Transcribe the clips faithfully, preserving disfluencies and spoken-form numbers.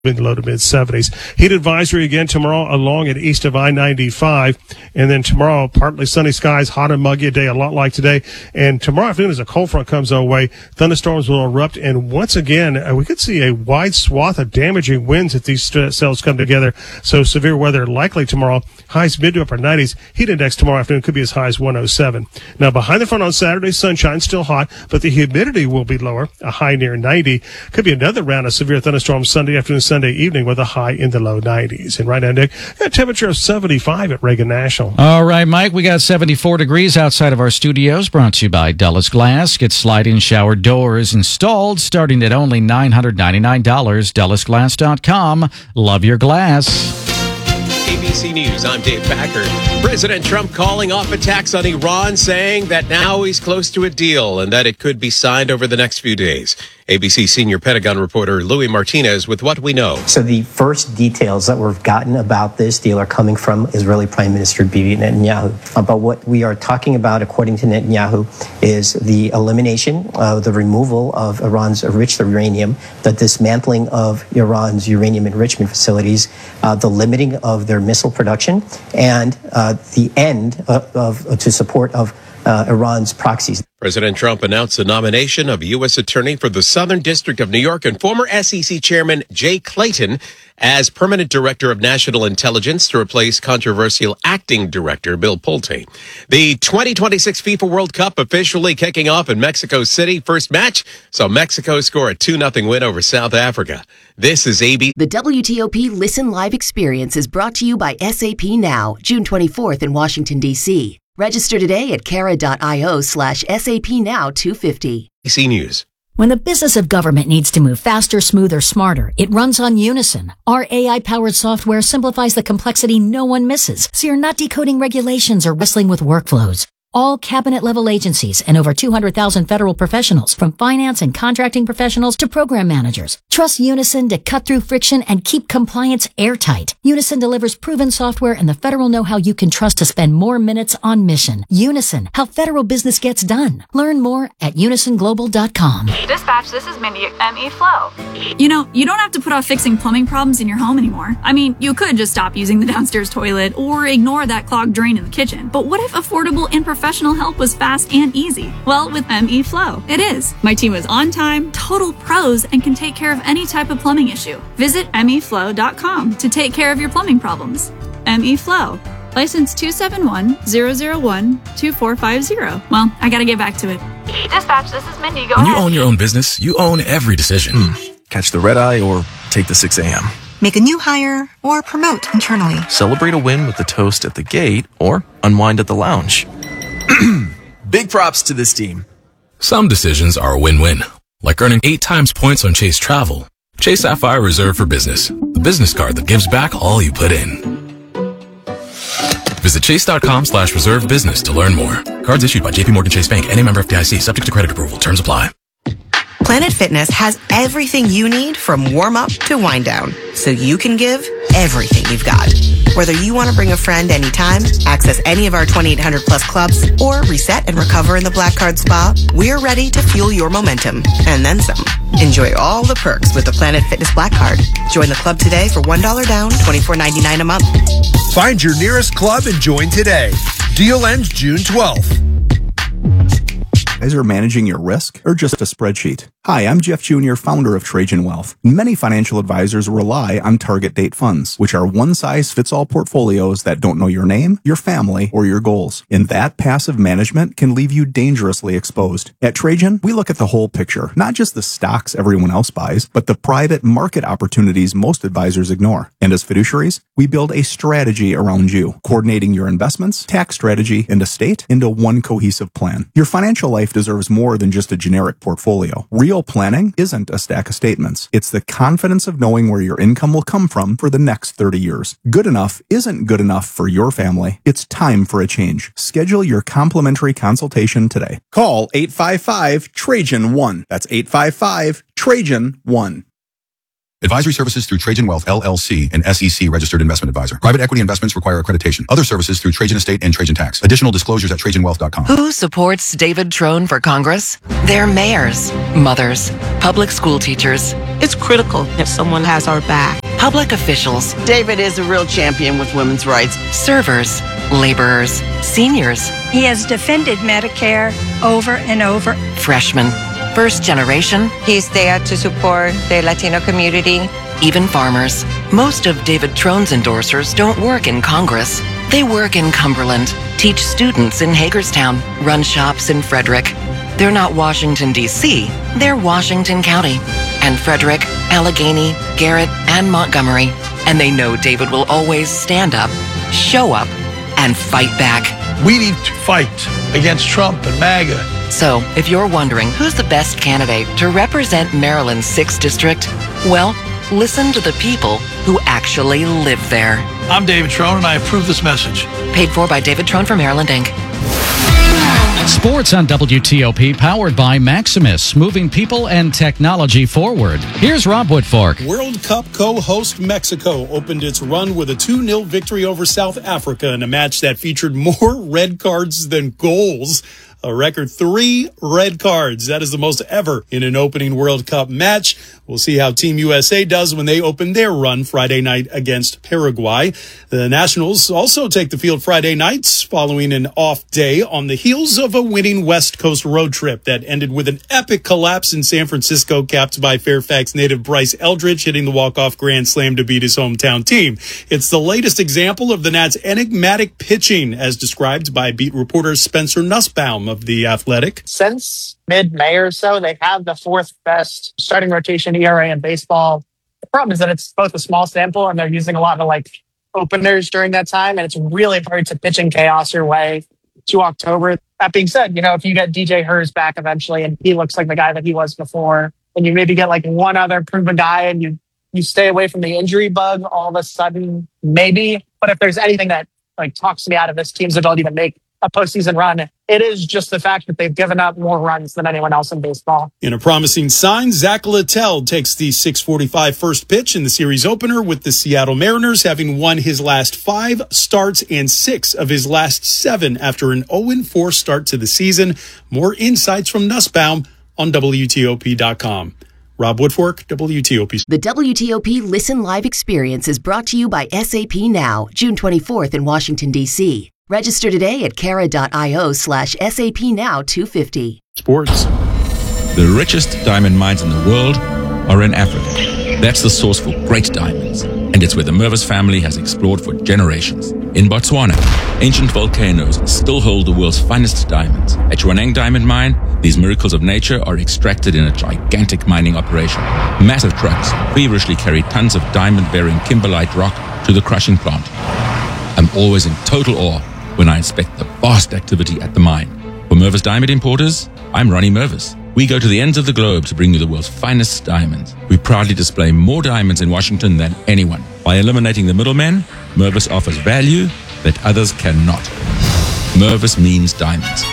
in the low to mid seventies. Heat advisory again tomorrow along and east of I ninety-five. And then tomorrow, partly sunny skies, hot and muggy, a day a lot like today. And tomorrow afternoon, as a cold front comes our way, thunderstorms will erupt. And once again, uh, we could see a wide swath of damaging winds if these st- cells come together. So severe weather likely tomorrow. Highs mid to upper nineties. Heat index tomorrow afternoon could be as high as one oh seven. Now, behind the front on Saturday, sunshine still hot, but the humidity will be lower, a high near ninety. Could be another round of severe thunderstorms Sunday afternoon, Sunday evening with a high in the low nineties. And right now, Nick, got a temperature of seventy-five at Reagan National. All right, Mike, we got seventy-four degrees outside of our studios, brought to you by Dulles Glass. Get sliding shower doors installed starting at only nine hundred ninety-nine dollars. Dulles Glass dot com. Love your glass. A B C News, I'm Dave Packard. President Trump calling off attacks on Iran, saying that now he's close to a deal and that it could be signed over the next few days. A B C senior Pentagon reporter Louis Martinez with what we know. So the first details that we've gotten about this deal are coming from Israeli Prime Minister Bibi Netanyahu. Uh, but what we are talking about, according to Netanyahu, is the elimination, uh, the removal of Iran's enriched uranium, the dismantling of Iran's uranium enrichment facilities, uh, the limiting of their missile production, and uh, the end of, of to support of uh, Iran's proxies. President Trump announced the nomination of U S Attorney for the Southern District of New York and former S E C Chairman Jay Clayton as Permanent Director of National Intelligence to replace controversial Acting Director Bill Pulte. The twenty twenty-six FIFA World Cup officially kicking off in Mexico City. First match saw Mexico score a two nothing win over South Africa. This is A B. The W T O P Listen Live experience is brought to you by S A P Now, June twenty-fourth in Washington, D C Register today at cara.io slash SAP Now 250. A B C News. When the business of government needs to move faster, smoother, smarter, it runs on Unison. Our A I-powered software simplifies the complexity no one misses, so you're not decoding regulations or wrestling with workflows. All cabinet-level agencies and over two hundred thousand federal professionals, from finance and contracting professionals to program managers, trust Unison to cut through friction and keep compliance airtight. Unison delivers proven software and the federal know-how you can trust to spend more minutes on mission. Unison, how federal business gets done. Learn more at unison global dot com. Dispatch, this is Mindy at M E Flow. You know, you don't have to put off fixing plumbing problems in your home anymore. I mean, you could just stop using the downstairs toilet or ignore that clogged drain in the kitchen. But what if affordable and professional help was fast and easy? Well, with M E Flow, it is. My team is on time, total pros, and can take care of any type of plumbing issue. Visit M E flow dot com to take care of your plumbing problems. M E Flow. License two seven one zero zero one two four five zero. Well, I gotta get back to it. Dispatch, this is Mindy. Go when ahead. You own your own business, you own every decision. Mm. Catch the red eye or take the six a.m. Make a new hire or promote internally. Celebrate a win with a toast at the gate or unwind at the lounge. Big props to this team. Some decisions are a win-win, like earning eight times points on Chase Travel. Chase Sapphire Reserve for Business, the business card that gives back all you put in. Visit chase.com slash reserve business to learn more. Cards issued by J P Morgan Chase Bank, N A member F D I C, subject to credit approval. Terms apply. Planet Fitness has everything you need from warm-up to wind-down, so you can give everything you've got. Whether you want to bring a friend anytime, access any of our twenty-eight hundred plus clubs, or reset and recover in the Black Card Spa, we're ready to fuel your momentum, and then some. Enjoy all the perks with the Planet Fitness Black Card. Join the club today for one dollar down, twenty-four ninety-nine a month. Find your nearest club and join today. Deal ends June twelfth. Guys are managing your risk or just a spreadsheet? Hi, I'm Jeff Junior, founder of Trajan Wealth. Many financial advisors rely on target date funds, which are one-size-fits-all portfolios that don't know your name, your family, or your goals. And that passive management can leave you dangerously exposed. At Trajan, we look at the whole picture, not just the stocks everyone else buys, but the private market opportunities most advisors ignore. And as fiduciaries, we build a strategy around you, coordinating your investments, tax strategy, and estate into one cohesive plan. Your financial life deserves more than just a generic portfolio. Real planning isn't a stack of statements. It's the confidence of knowing where your income will come from for the next thirty years. Good enough isn't good enough for your family. It's time for a change. Schedule your complimentary consultation today. Call eight five five Trajan one. That's eight five five Trajan one. Advisory services through Trajan Wealth, L L C, an S E C registered investment advisor. Private equity investments require accreditation. Other services through Trajan Estate and Trajan Tax. Additional disclosures at trajan wealth dot com. Who supports David Trone for Congress? They're mayors, mothers, public school teachers. It's critical if someone has our back. Public officials. David is a real champion with women's rights. Servers, laborers, seniors. He has defended Medicare over and over. Freshmen, first generation. He's there to support the Latino community. Even farmers. Most of David Trone's endorsers don't work in Congress. They work in Cumberland, teach students in Hagerstown, run shops in Frederick. They're not Washington, D C, they're Washington County. And Frederick, Allegheny, Garrett, and Montgomery. And they know David will always stand up, show up, and fight back. We need to fight against Trump and MAGA. So, if you're wondering who's the best candidate to represent Maryland's sixth District, well, listen to the people who actually live there. I'm David Trone, and I approve this message. Paid for by David Trone for Maryland, Incorporated. Sports on W T O P, powered by Maximus, moving people and technology forward. Here's Rob Woodfork. World Cup co-host Mexico opened its run with a two nil victory over South Africa in a match that featured more red cards than goals. A record three red cards. That is the most ever in an opening World Cup match. We'll see how Team U S A does when they open their run Friday night against Paraguay. The Nationals also take the field Friday nights following an off day on the heels of a winning West Coast road trip that ended with an epic collapse in San Francisco, capped by Fairfax native Bryce Eldridge hitting the walk-off grand slam to beat his hometown team. It's the latest example of the Nats' enigmatic pitching, as described by beat reporter Spencer Nussbaum of The Athletic. Since mid-May or so, they have the fourth best starting rotation E R A in baseball. The problem is that it's both a small sample and they're using a lot of like openers during that time, and it's really hard to pitch in chaos your way to October. That being said, you know, if you get D J Hurst back eventually and he looks like the guy that he was before, and you maybe get like one other proven guy and you you stay away from the injury bug, all of a sudden, maybe. But if there's anything that like talks me out of this team's ability to make a postseason run, it is just the fact that they've given up more runs than anyone else in baseball. In a promising sign, Zach Littell takes the six forty-five first pitch in the series opener, with the Seattle Mariners having won his last five starts and six of his last seven after an oh and four start to the season. More insights from Nussbaum on W T O P dot com. Rob Woodfork, W T O P. The W T O P Listen Live experience is brought to you by S A P Now, June twenty-fourth in Washington, D C Register today at cara.io slash SAP Now 250. Sports. The richest diamond mines in the world are in Africa. That's the source for great diamonds, and it's where the Mervis family has explored for generations. In Botswana, ancient volcanoes still hold the world's finest diamonds. At Jwaneng Diamond Mine, these miracles of nature are extracted in a gigantic mining operation. Massive trucks feverishly carry tons of diamond-bearing kimberlite rock to the crushing plant. I'm always in total awe when I inspect the vast activity at the mine. For Mervis Diamond Importers, I'm Ronnie Mervis. We go to the ends of the globe to bring you the world's finest diamonds. We proudly display more diamonds in Washington than anyone. By eliminating the middlemen, Mervis offers value that others cannot. Mervis means diamonds.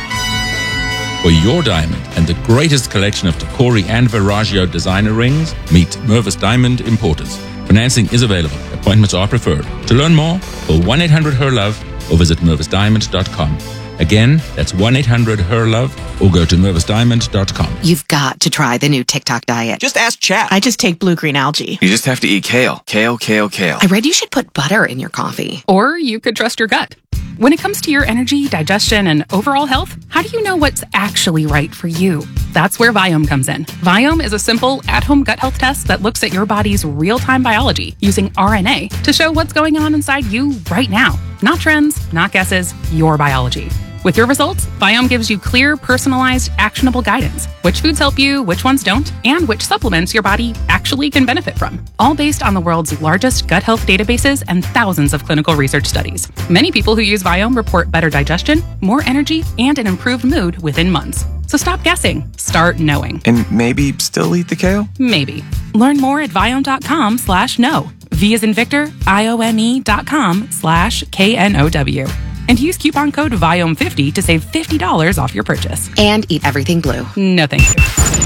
For your diamond and the greatest collection of Tacori and Veragio designer rings, meet Mervis Diamond Importers. Financing is available. Appointments are preferred. To learn more, call one eight hundred H E R LOVE or visit mervis diamond dot com. Again, that's one eight hundred H E R LOVE or go to mervis diamond dot com. You've got to try the new TikTok diet. Just ask chat. I just take blue-green algae. You just have to eat kale. Kale, kale, kale. I read you should put butter in your coffee. Or you could trust your gut. When it comes to your energy, digestion, and overall health, how do you know what's actually right for you? That's where Viome comes in. Viome is a simple, at-home gut health test that looks at your body's real-time biology using R N A to show what's going on inside you right now. Not trends, not guesses, your biology. With your results, Viome gives you clear, personalized, actionable guidance. Which foods help you, which ones don't, and which supplements your body actually can benefit from. All based on the world's largest gut health databases and thousands of clinical research studies. Many people who use Viome report better digestion, more energy, and an improved mood within months. So stop guessing. Start knowing. And maybe still eat the kale? Maybe. Learn more at viome.com slash no. V as in Victor, I-O-M-E dot com slash K N O W. And use coupon code Viome fifty to save fifty dollars off your purchase. And eat everything blue. No thank you.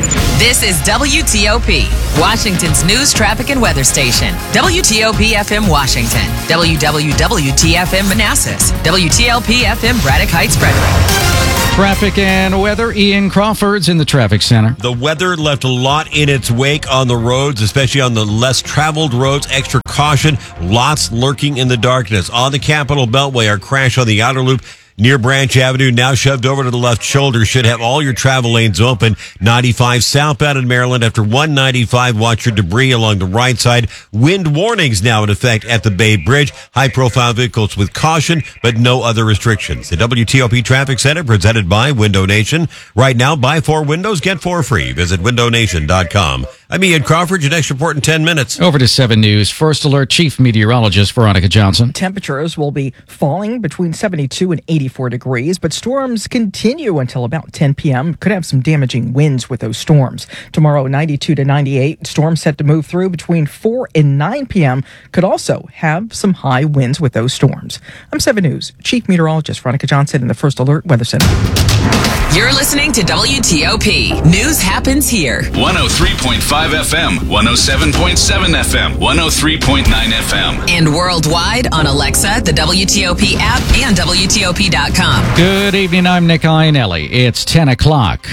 This is W T O P, Washington's news, traffic, and weather station. W T O P F M Washington, W W W T F M Manassas, W T L P F M Braddock Heights, Frederick. Traffic and weather, Ian Crawford's in the traffic center. The weather left a lot in its wake on the roads, especially on the less traveled roads. Extra caution, lots lurking in the darkness. On the Capitol Beltway, our crash on the outer loop near Branch Avenue, now shoved over to the left shoulder, should have all your travel lanes open. ninety-five southbound in Maryland after one ninety-five. Watch your debris along the right side. Wind warnings now in effect at the Bay Bridge. High-profile vehicles with caution, but no other restrictions. The W T O P Traffic Center presented by Window Nation. Right now, buy four windows, get four free. Visit window nation dot com. I'm Ian Crawford. Your next report in ten minutes. Over to seven News. First Alert Chief Meteorologist Veronica Johnson. Temperatures will be falling between seventy-two and eighty-four degrees, but storms continue until about ten p.m. Could have some damaging winds with those storms. Tomorrow, ninety-two to ninety-eight. Storms set to move through between four and nine p.m. Could also have some high winds with those storms. I'm seven News Chief Meteorologist Veronica Johnson in the First Alert Weather Center. You're listening to W T O P. News happens here. one oh three point five F M, one oh seven point seven F M, one oh three point nine F M. And worldwide on Alexa, the W T O P app, and W T O P dot com. Good evening. I'm Nick Iannelli. It's ten o'clock.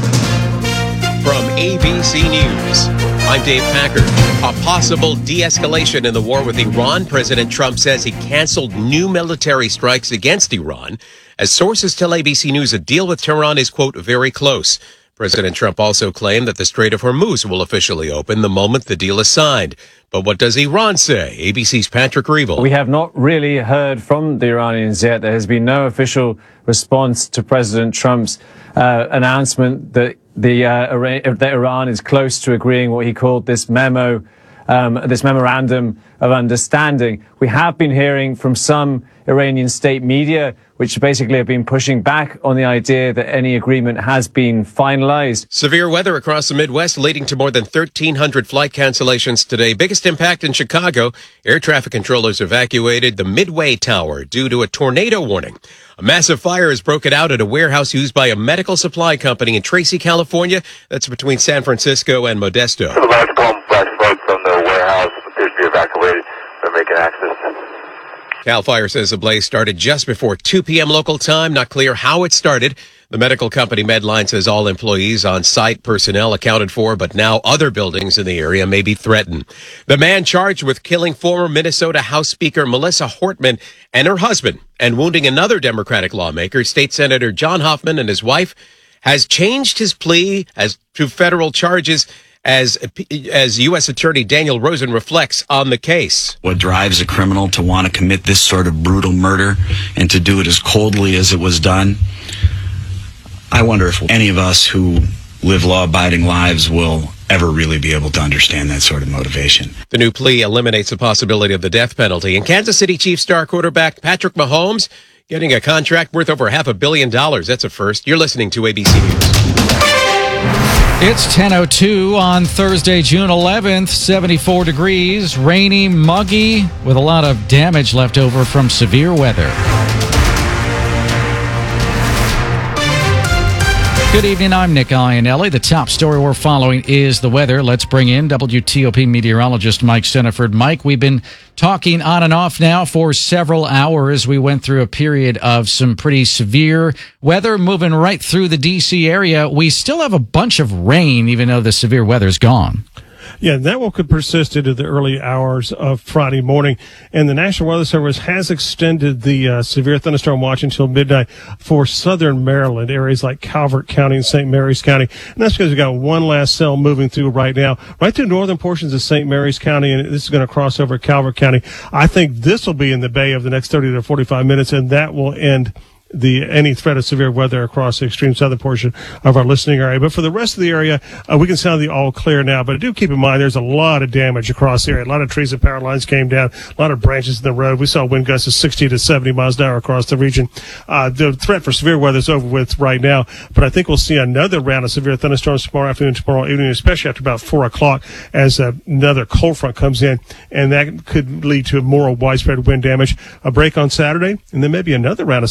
From A B C News, I'm Dave Packard. A possible de-escalation in the war with Iran. President Trump says he canceled new military strikes against Iran. As sources tell A B C News, a deal with Tehran is, quote, very close. President Trump also claimed that the Strait of Hormuz will officially open the moment the deal is signed. But what does Iran say? A B C's Patrick Reevell. We have not really heard from the Iranians yet. There has been no official response to President Trump's uh, announcement that the uh, that Iran is close to agreeing what he called this memo, um, this memorandum of understanding. We have been hearing from some Iranian state media, which basically have been pushing back on the idea that any agreement has been finalized. Severe weather across the Midwest leading to more than thirteen hundred flight cancellations today. Biggest impact in Chicago. Air traffic controllers evacuated the Midway Tower due to a tornado warning. A massive fire has broken out at a warehouse used by a medical supply company in Tracy, California. That's between San Francisco and Modesto. The large column flash floods from the warehouse appears to be evacuated. They're making access. CAL FIRE says the blaze started just before two p.m. local time. Not clear how it started. The medical company Medline says all employees on site, personnel accounted for, but now other buildings in the area may be threatened. The man charged with killing former Minnesota House Speaker Melissa Hortman and her husband and wounding another Democratic lawmaker, State Senator John Hoffman, and his wife, has changed his plea as to federal charges as as U S Attorney Daniel Rosen reflects on the case. What drives a criminal to want to commit this sort of brutal murder and to do it as coldly as it was done? I wonder if any of us who live law-abiding lives will ever really be able to understand that sort of motivation. The new plea eliminates the possibility of the death penalty. And Kansas City Chiefs star quarterback Patrick Mahomes getting a contract worth over half a billion dollars. That's a first. You're listening to A B C News. It's ten oh two on Thursday, June eleventh, seventy-four degrees, rainy, muggy, with a lot of damage left over from severe weather. Good evening, I'm Nick Iannelli. The top story we're following is the weather. Let's bring in W T O P meteorologist Mike Senniford. Mike, we've been talking on and off now for several hours. We went through a period of some pretty severe weather moving right through the D C area. We still have a bunch of rain, even though the severe weather's gone. Yeah, that will could persist into the early hours of Friday morning. And the National Weather Service has extended the uh, severe thunderstorm watch until midnight for southern Maryland, areas like Calvert County and Saint Mary's County. And that's because we've got one last cell moving through right now, right through northern portions of Saint Mary's County, and this is going to cross over Calvert County. I think this will be in the bay of the next thirty to forty-five minutes, and that will end the any threat of severe weather across the extreme southern portion of our listening area. But for the rest of the area, uh, we can sound the all clear now. But do keep in mind there's a lot of damage across the area. A lot of trees and power lines came down, a lot of branches in the road. We saw wind gusts of sixty to seventy miles an hour across the region. Uh, the threat for severe weather is over with right now, but I think we'll see another round of severe thunderstorms tomorrow afternoon, tomorrow evening, especially after about four o'clock as uh, another cold front comes in, and that could lead to more widespread wind damage. A break on Saturday, and then maybe another round of severe thunderstorms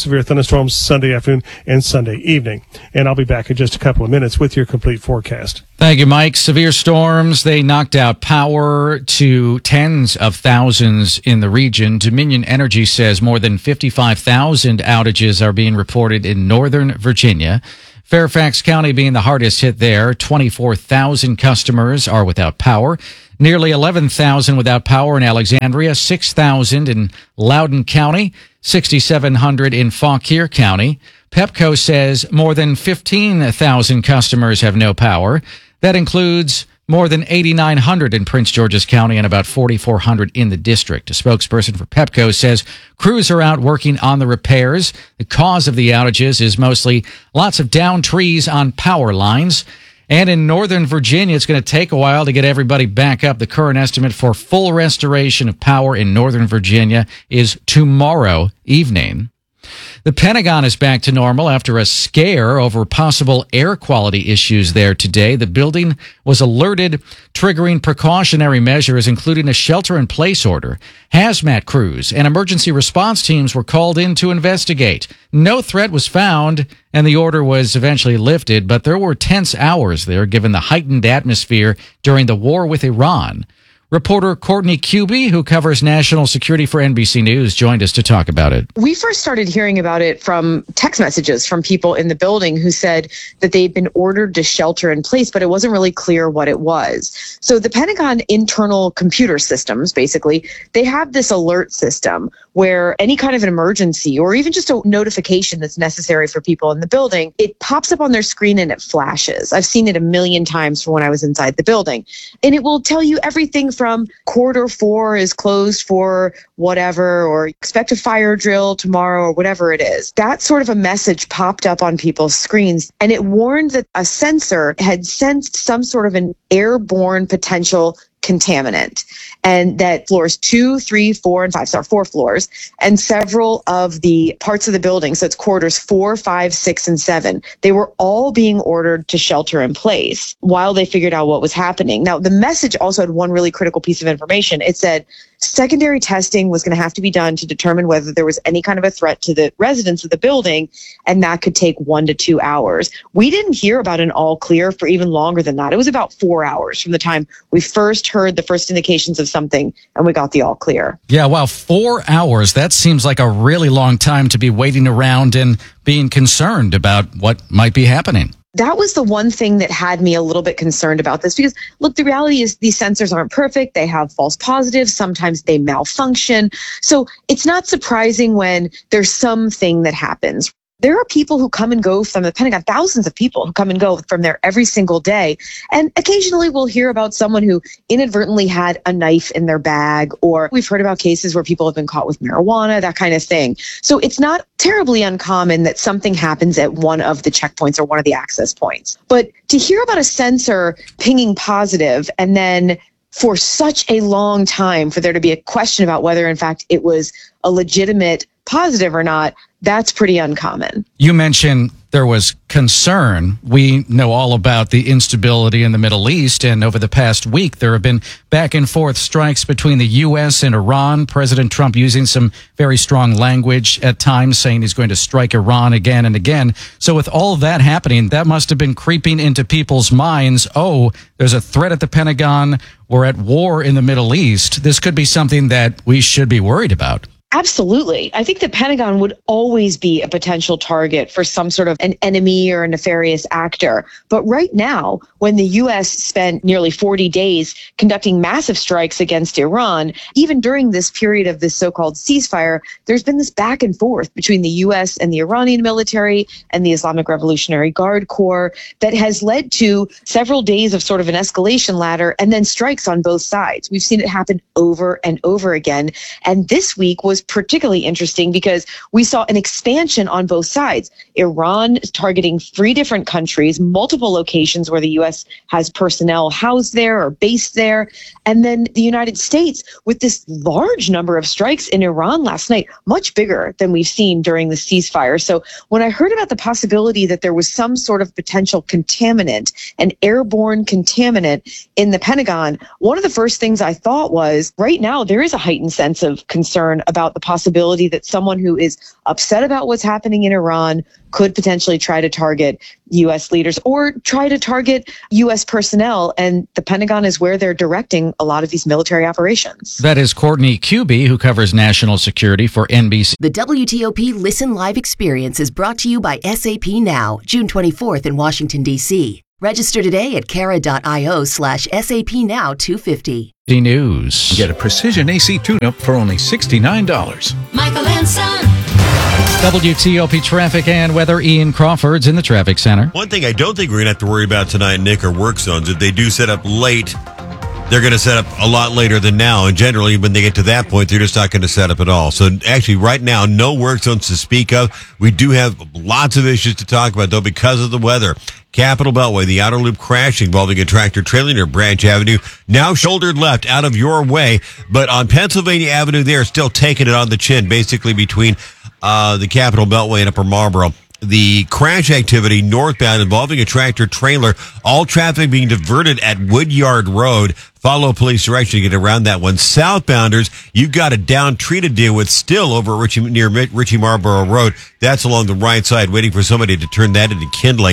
thunderstorms Sunday afternoon and Sunday evening. And I'll be back in just a couple of minutes with your complete forecast. Thank you, Mike. Severe storms, they knocked out power to tens of thousands in the region. Dominion Energy says more than fifty-five thousand outages are being reported in northern Virginia. Fairfax County being the hardest hit there. twenty-four thousand customers are without power. Nearly eleven thousand without power in Alexandria, six thousand in Loudoun County, six thousand seven hundred in Fauquier County. Pepco says more than fifteen thousand customers have no power. That includes more than eight thousand nine hundred in Prince George's County and about four thousand four hundred in the district. A spokesperson for Pepco says crews are out working on the repairs. The cause of the outages is mostly lots of downed trees on power lines. And in northern Virginia, it's going to take a while to get everybody back up. The current estimate for full restoration of power in northern Virginia is tomorrow evening. The Pentagon is back to normal after a scare over possible air quality issues there today. The building was alerted, triggering precautionary measures, including a shelter-in-place order. Hazmat crews and emergency response teams were called in to investigate. No threat was found, and the order was eventually lifted, but there were tense hours there given the heightened atmosphere during the war with Iran. Reporter Courtney Cubie, who covers national security for N B C News, joined us to talk about it. We first started hearing about it from text messages from people in the building who said that they'd been ordered to shelter in place, but it wasn't really clear what it was. So the Pentagon internal computer systems, basically, they have this alert system where any kind of an emergency or even just a notification that's necessary for people in the building, it pops up on their screen and it flashes. I've seen it a million times from when I was inside the building. And it will tell you everything from quarter four is closed for whatever, or expect a fire drill tomorrow, or whatever it is. That sort of a message popped up on people's screens, and it warned that a sensor had sensed some sort of an airborne potential contaminant, and that floors two, three, four, and five, so four floors, and several of the parts of the building, so it's quarters four, five, six, and seven, they were all being ordered to shelter in place while they figured out what was happening. Now, the message also had one really critical piece of information. It said secondary testing was going to have to be done to determine whether there was any kind of a threat to the residents of the building, and that could take one to two hours. We didn't hear about an all clear for even longer than that. It was about four hours from the time we first heard the first indications of something and we got the all clear. Yeah, wow, four hours. That seems like a really long time to be waiting around and being concerned about what might be happening. That was the one thing that had me a little bit concerned about this because, look, the reality is these sensors aren't perfect. They have false positives. Sometimes they malfunction. So it's not surprising when there's something that happens. There are people who come and go from the Pentagon, thousands of people who come and go from there every single day. And occasionally we'll hear about someone who inadvertently had a knife in their bag, or we've heard about cases where people have been caught with marijuana, that kind of thing. So it's not terribly uncommon that something happens at one of the checkpoints or one of the access points. But to hear about a sensor pinging positive and then for such a long time for there to be a question about whether in fact it was a legitimate positive or not, that's pretty uncommon. You mentioned there was concern. We know all about the instability in the Middle East, and over the past week, there have been back and forth strikes between the U S and Iran. President Trump using some very strong language at times, saying he's going to strike Iran again and again. So with all of that happening, that must have been creeping into people's minds. Oh, there's a threat at the Pentagon. We're at war in the Middle East. This could be something that we should be worried about. Absolutely. I think the Pentagon would always be a potential target for some sort of an enemy or a nefarious actor. But right now, when the U S spent nearly forty days conducting massive strikes against Iran, even during this period of this so-called ceasefire, there's been this back and forth between the U S and the Iranian military and the Islamic Revolutionary Guard Corps that has led to several days of sort of an escalation ladder and then strikes on both sides. We've seen it happen over and over again. And this week was particularly interesting because we saw an expansion on both sides. Iran targeting three different countries, multiple locations where the U S has personnel housed there or based there. And then the United States with this large number of strikes in Iran last night, much bigger than we've seen during the ceasefire. So when I heard about the possibility that there was some sort of potential contaminant, an airborne contaminant in the Pentagon, one of the first things I thought was right now there is a heightened sense of concern about about the possibility that someone who is upset about what's happening in Iran could potentially try to target U S leaders or try to target U S personnel. And the Pentagon is where they're directing a lot of these military operations. That is Courtney Kuby, who covers national security for N B C. The W T O P Listen Live experience is brought to you by S A P Now, June twenty-fourth in Washington, D C. Register today at cara.io slash SAP Now two fifty. News. Get a precision A C tune-up for only sixty-nine dollars. Michael and Son. W T O P traffic and weather. Ian Crawford's in the traffic center. One thing I don't think we're going to have to worry about tonight, Nick, are work zones. If they do set up late, they're going to set up a lot later than now. And generally, when they get to that point, they're just not going to set up at all. So actually, right now, no work zones to speak of. We do have lots of issues to talk about, though, because of the weather. Capitol Beltway, the outer loop crash involving a tractor trailer near Branch Avenue, now shouldered left out of your way. But on Pennsylvania Avenue, they're still taking it on the chin, basically between uh, the Capitol Beltway and Upper Marlboro. The crash activity northbound involving a tractor trailer, all traffic being diverted at Woodyard Road. Follow police direction to get around that one. Southbounders, you've got a down tree to deal with still over at Richie, near Richie Marlboro Road. That's along the right side, waiting for somebody to turn that into kindling.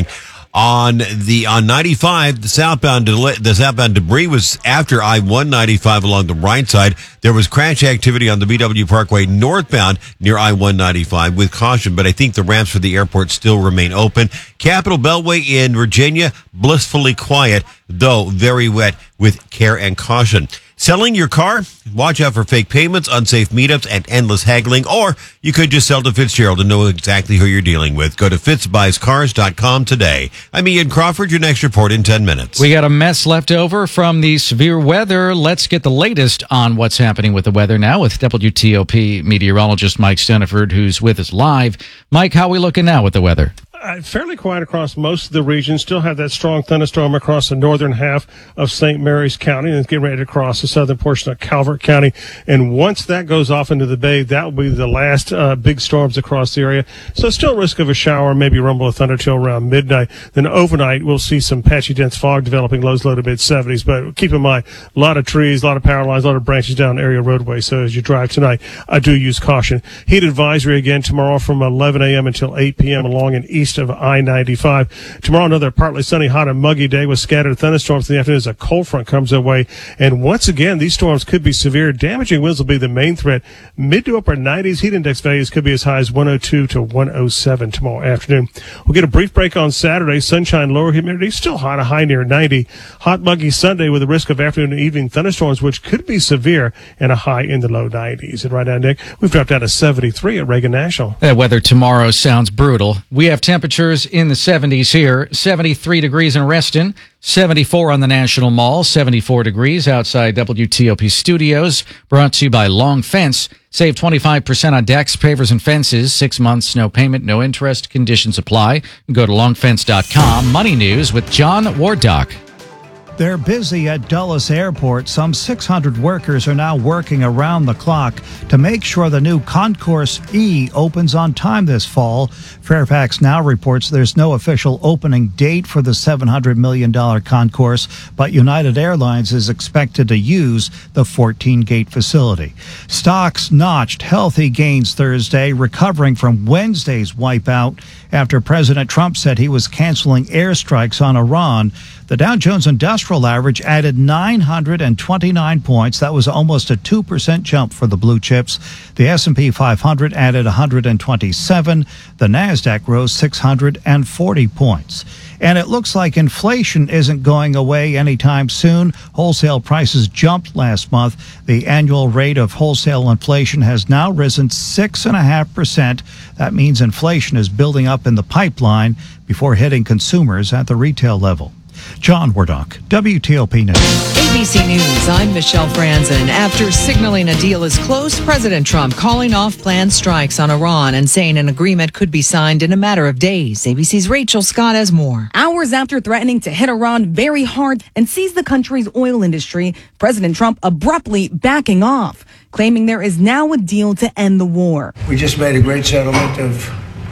On the on ninety-five, the southbound the southbound debris was after I one ninety-five along the right side. There was crash activity on the B W Parkway northbound near I one ninety-five with caution, but I think the ramps for the airport still remain open. Capitol Beltway in Virginia, blissfully quiet, though very wet with care and caution. Selling your car? Watch out for fake payments, unsafe meetups, and endless haggling. Or you could just sell to Fitzgerald and know exactly who you're dealing with. Go to fitz buys cars dot com today. I'm Ian Crawford, your next report in ten minutes. We got a mess left over from the severe weather. Let's get the latest on what's happening with the weather now with W T O P meteorologist Mike Steniford, who's with us live. Mike, how are we looking now with the weather? Uh, fairly quiet across most of the region. Still have that strong thunderstorm across the northern half of Saint Mary's County, and it's getting ready to cross the southern portion of Calvert County. And once that goes off into the bay, that will be the last uh, big storms across the area. So still risk of a shower, maybe rumble of thunder till around midnight. Then overnight, we'll see some patchy dense fog developing, lows low to mid seventies. But keep in mind, a lot of trees, a lot of power lines, a lot of branches down area roadway. So as you drive tonight, I do use caution. Heat advisory again tomorrow from eleven a.m. until eight p.m. along and east of I ninety-five. Tomorrow, another partly sunny, hot, and muggy day with scattered thunderstorms in the afternoon as a cold front comes our way. And once again, these storms could be severe. Damaging winds will be the main threat. Mid to upper nineties. Heat index values could be as high as one oh two to one oh seven tomorrow afternoon. We'll get a brief break on Saturday. Sunshine, lower humidity, still hot, a high near ninety. Hot, muggy Sunday with a risk of afternoon and evening thunderstorms, which could be severe, and a high in the low nineties. And right now, Nick, we've dropped down to seventy-three at Reagan National. That weather tomorrow sounds brutal. We have temperatures in the seventies here, seventy-three degrees in Reston, seventy-four on the National Mall, seventy-four degrees outside W T O P Studios, brought to you by Long Fence. Save twenty-five percent on decks, pavers, and fences. Six months, no payment, no interest. Conditions apply. Go to long fence dot com. Money News with John Wardock. They're busy at Dulles Airport. Some six hundred workers are now working around the clock to make sure the new Concourse E opens on time this fall. Fairfax Now reports there's no official opening date for the seven hundred million dollars concourse, but United Airlines is expected to use the fourteen-gate facility. Stocks notched healthy gains Thursday, recovering from Wednesday's wipeout after President Trump said he was canceling airstrikes on Iran. The Dow Jones Industrial Average added nine hundred twenty-nine points. That was almost a two percent jump for the blue chips. The S and P five hundred added one hundred twenty-seven. The NASDAQ rose six hundred forty points. And it looks like inflation isn't going away anytime soon. Wholesale prices jumped last month. The annual rate of wholesale inflation has now risen six point five percent. That means inflation is building up in the pipeline before hitting consumers at the retail level. John Wardock, W T O P News. A B C News, I'm Michelle Franzen. After signaling a deal is close, President Trump calling off planned strikes on Iran and saying an agreement could be signed in a matter of days. A B C's Rachel Scott has more. Hours after threatening to hit Iran very hard and seize the country's oil industry, President Trump abruptly backing off, claiming there is now a deal to end the war. We just made a great settlement of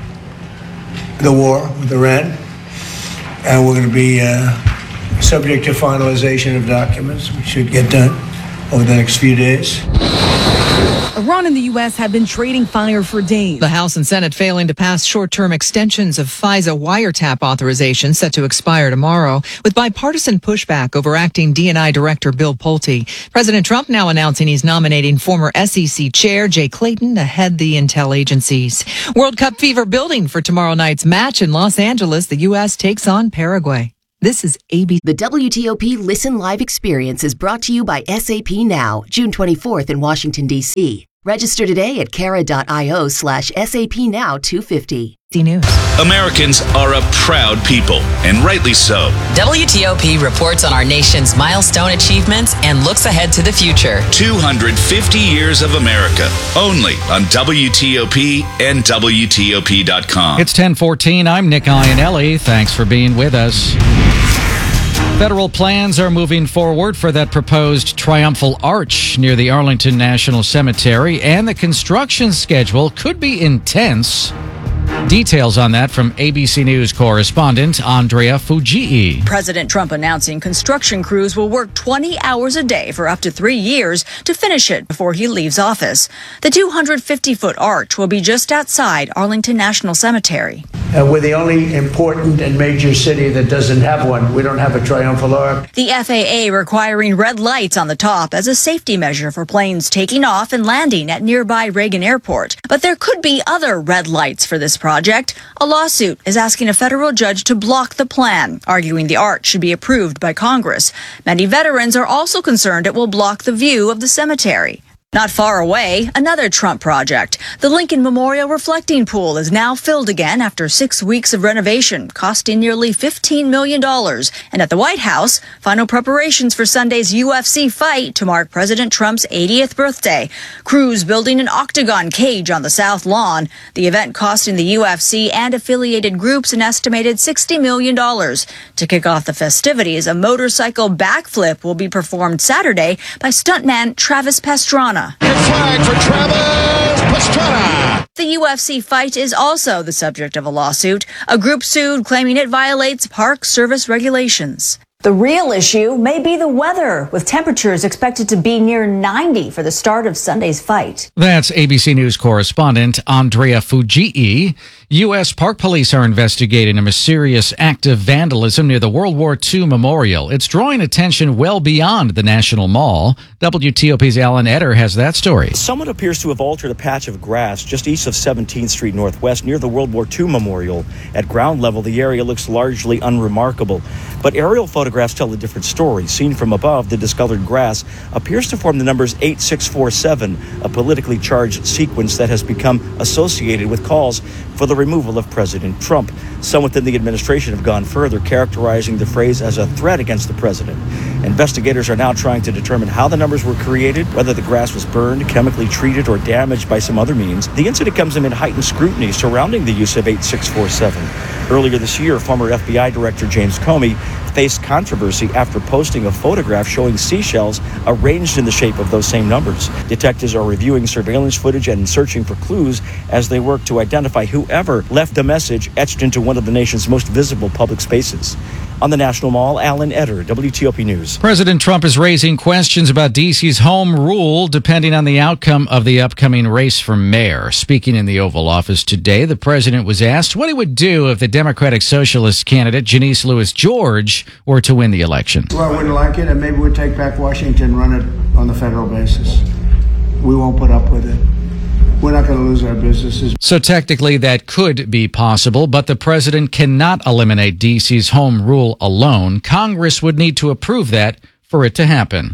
the war with Iran. And we're going to be uh, subject to finalization of documents, which should get done over the next few days. Iran and the U S have been trading fire for days. The House and Senate failing to pass short-term extensions of FISA wiretap authorization set to expire tomorrow, with bipartisan pushback over acting D and I Director Bill Pulte. President Trump now announcing he's nominating former S E C Chair Jay Clayton to head the intel agencies. World Cup fever building for tomorrow night's match in Los Angeles. The U S takes on Paraguay. This is A B C. The W T O P Listen Live experience is brought to you by S A P Now, June twenty-fourth in Washington, D C Register today at cara.io slash SAP Now two fifty. News. Americans are a proud people, and rightly so. W T O P reports on our nation's milestone achievements and looks ahead to the future. two hundred fifty years of America, only on W T O P and W T O P dot com. It's ten fourteen. I'm Nick Iannelli. Thanks for being with us. Federal plans are moving forward for that proposed triumphal arch near the Arlington National Cemetery, and the construction schedule could be intense. Details on that from A B C News correspondent Andrea Fujii. President Trump announcing construction crews will work twenty hours a day for up to three years to finish it before he leaves office. The two hundred fifty foot arch will be just outside Arlington National Cemetery. Uh, we're the only important and major city that doesn't have one. We don't have a triumphal arch. The F A A requiring red lights on the top as a safety measure for planes taking off and landing at nearby Reagan Airport. But there could be other red lights for this project. A lawsuit is asking a federal judge to block the plan, arguing the arch should be approved by Congress. Many veterans are also concerned it will block the view of the cemetery. Not far away, another Trump project. The Lincoln Memorial Reflecting Pool is now filled again after six weeks of renovation, costing nearly fifteen million dollars. And at the White House, final preparations for Sunday's U F C fight to mark President Trump's eightieth birthday. Crews building an octagon cage on the South Lawn. The event costing the U F C and affiliated groups an estimated sixty million dollars. To kick off the festivities, a motorcycle backflip will be performed Saturday by stuntman Travis Pastrana. Flag for Travis Pastrana. The U F C fight is also the subject of a lawsuit. A group sued claiming it violates Park Service regulations. The real issue may be the weather, with temperatures expected to be near ninety for the start of Sunday's fight. That's A B C News correspondent Andrea Fujii. U S Park Police are investigating a mysterious act of vandalism near the World War Two Memorial. It's drawing attention well beyond the National Mall. W T O P's Alan Etter has that story. Someone appears to have altered a patch of grass just east of seventeenth Street Northwest near the World War Two Memorial. At ground level, the area looks largely unremarkable, but aerial photographs tell a different story. Seen from above, the discolored grass appears to form the numbers eight six four seven, a politically charged sequence that has become associated with calls for the removal of President Trump. Some within the administration have gone further, characterizing the phrase as a threat against the president. Investigators are now trying to determine how the numbers were created, whether the grass was burned, chemically treated, or damaged by some other means. The incident comes amid heightened scrutiny surrounding the use of eight six four seven. Earlier this year, former F B I Director James Comey faced controversy after posting a photograph showing seashells arranged in the shape of those same numbers. Detectives are reviewing surveillance footage and searching for clues as they work to identify whoever left the message etched into one of the nation's most visible public spaces. On the National Mall, Alan Etter, W T O P News. President Trump is raising questions about D C's home rule depending on the outcome of the upcoming race for mayor. Speaking in the Oval Office today, the president was asked what he would do if the Democratic Socialist candidate, Janice Lewis George, were to win the election. Well, I wouldn't like it, and maybe we'd take back Washington and run it on the federal basis. We won't put up with it. We're not going to lose our businesses. So technically that could be possible, but the president cannot eliminate D C's home rule alone. Congress would need to approve that for it to happen.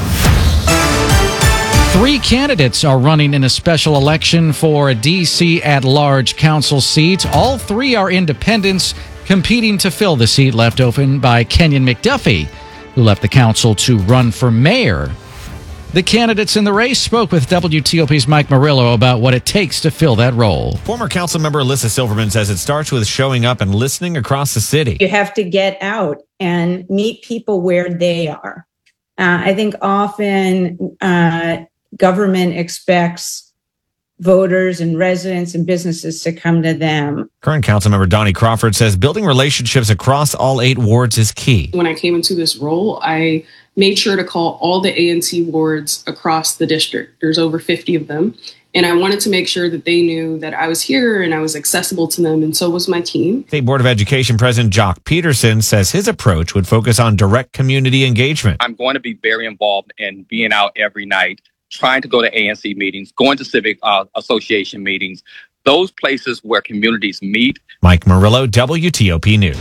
Three candidates are running in a special election for a D C at-large council seat. All three are independents competing to fill the seat left open by Kenyon McDuffie, who left the council to run for mayor. The candidates in the race spoke with W T O P's Mike Murillo about what it takes to fill that role. Former council member Alyssa Silverman says it starts with showing up and listening across the city. You have to get out and meet people where they are. Uh, I think often uh, government expects voters and residents and businesses to come to them. Current council member Donnie Crawford says building relationships across all eight wards is key. When I came into this role, I made sure to call all the A N C wards across the district. There's over fifty of them. And I wanted to make sure that they knew that I was here and I was accessible to them, and so was my team. State Board of Education President Jock Peterson says his approach would focus on direct community engagement. I'm going to be very involved in being out every night, trying to go to A N C meetings, going to civic uh, association meetings, those places where communities meet. Mike Murillo, W T O P News.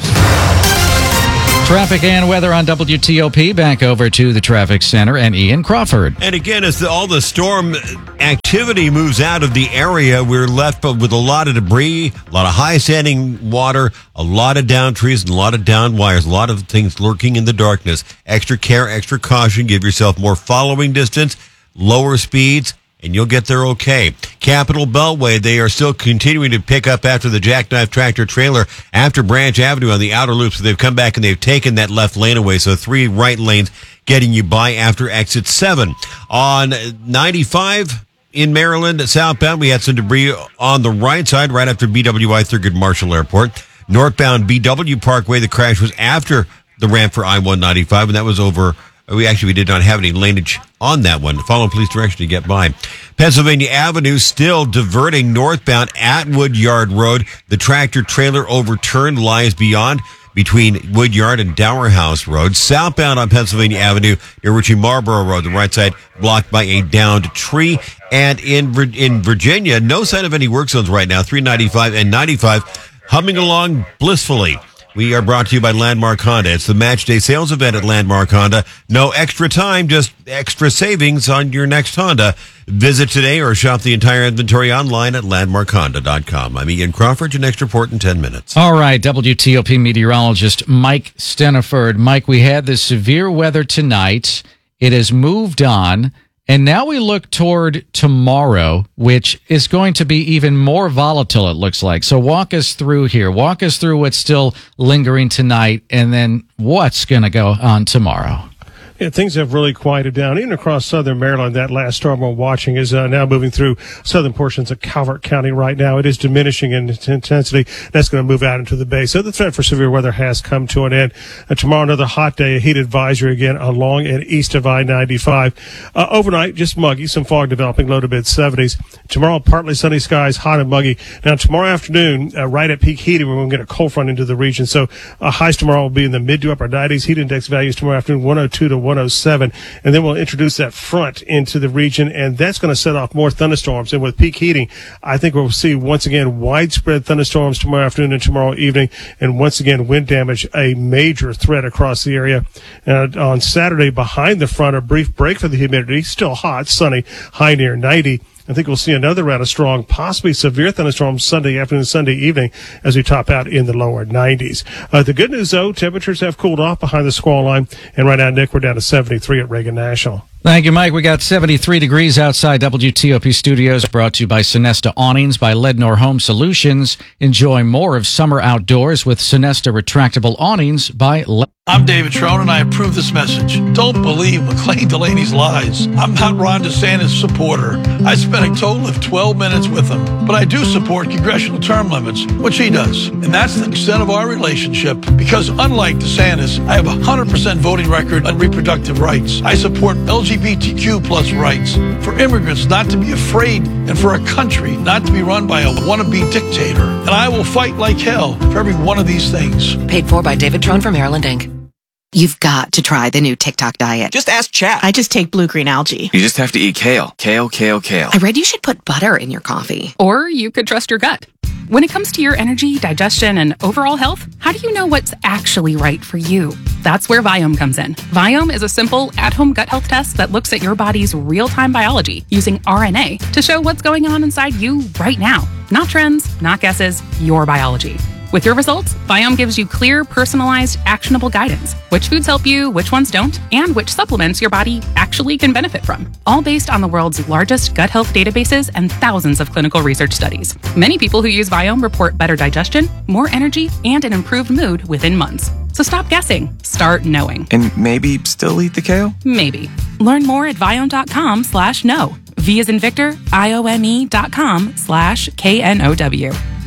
Traffic and weather on W T O P. Back over to the traffic center and Ian Crawford. And again, as the, all the storm activity moves out of the area, we're left with a lot of debris, a lot of high standing water, a lot of down trees, and a lot of down wires, a lot of things lurking in the darkness. Extra care, extra caution. Give yourself more following distance, lower speeds, and you'll get there okay. Capitol Beltway, they are still continuing to pick up after the jackknife tractor trailer after Branch Avenue on the outer loop. So they've come back and they've taken that left lane away. So three right lanes getting you by after exit seven. On ninety-five in Maryland, southbound, we had some debris on the right side right after B W I Thurgood Marshall Airport. Northbound B W Parkway, the crash was after the ramp for I one ninety-five, and that was over. We actually we did not have any laneage on that one. Follow police direction to get by. Pennsylvania Avenue still diverting northbound at Woodyard Road. The tractor trailer overturned lies beyond between Woodyard and Dower House Road. Southbound on Pennsylvania Avenue near Ritchie Marlborough Road, the right side blocked by a downed tree. And in in Virginia, no sign of any work zones right now. three ninety-five and ninety-five humming along blissfully. We are brought to you by Landmark Honda. It's the match day sales event at Landmark Honda. No extra time, just extra savings on your next Honda. Visit today or shop the entire inventory online at landmark honda dot com. I'm Ian Crawford. Your next report in ten minutes. All right, W T O P meteorologist Mike Steniford. Mike, we had this severe weather tonight. It has moved on. And now we look toward tomorrow, which is going to be even more volatile, it looks like. So walk us through here. Walk us through what's still lingering tonight, and then what's going to go on tomorrow. Yeah, things have really quieted down. Even across southern Maryland, that last storm we're watching is uh, now moving through southern portions of Calvert County right now. It is diminishing in intensity. That's going to move out into the bay. So the threat for severe weather has come to an end. Uh, tomorrow, another hot day, a heat advisory again along and east of I ninety-five. Uh, overnight, just muggy, some fog developing, low to mid seventies. Tomorrow, partly sunny skies, hot and muggy. Now, tomorrow afternoon, uh, right at peak heating, we're going to get a cold front into the region. So uh, highs tomorrow will be in the mid to upper nineties. Heat index values tomorrow afternoon, one oh two to one oh seven, and then we'll introduce that front into the region, and that's going to set off more thunderstorms. And with peak heating, I think we'll see once again widespread thunderstorms tomorrow afternoon and tomorrow evening, and once again wind damage a major threat across the area. And on Saturday, behind the front, a brief break for the humidity, still hot, sunny, high near ninety. I think we'll see another round of strong, possibly severe thunderstorms Sunday afternoon, Sunday evening as we top out in the lower nineties. Uh, the good news, though, temperatures have cooled off behind the squall line, and right now, Nick, we're down to seventy-three at Reagan National. Thank you, Mike. We got seventy-three degrees outside W T O P studios, brought to you by Sonesta Awnings by Lednor Home Solutions. Enjoy more of summer outdoors with Sonesta retractable awnings by Lednor. I'm David Trone, and I approve this message. Don't believe McLean Delaney's lies. I'm not Ron DeSantis' supporter. I spent a total of twelve minutes with him, but I do support congressional term limits, which he does. And that's the extent of our relationship, because unlike DeSantis, I have a one hundred percent voting record on reproductive rights. I support L G B T Q plus rights, for immigrants not to be afraid, and for a country not to be run by a wannabe dictator. And I will fight like hell for every one of these things. Paid for by David Trone for Maryland, Incorporated. You've got to try the new TikTok diet. Just ask chat. I just take blue-green algae. You just have to eat kale. Kale, kale, kale. I read you should put butter in your coffee. Or you could trust your gut. When it comes to your energy, digestion, and overall health, how do you know what's actually right for you? That's where Viome comes in. Viome is a simple, at-home gut health test that looks at your body's real-time biology using R N A to show what's going on inside you right now. Not trends, not guesses, your biology. With your results, Viome gives you clear, personalized, actionable guidance. Which foods help you, which ones don't, and which supplements your body actually can benefit from. All based on the world's largest gut health databases and thousands of clinical research studies. Many people who use Viome report better digestion, more energy, and an improved mood within months. So stop guessing. Start knowing. And maybe still eat the kale? Maybe. Learn more at Viome.com slash no. V as in Victor, I O M E dot com slash K N O W.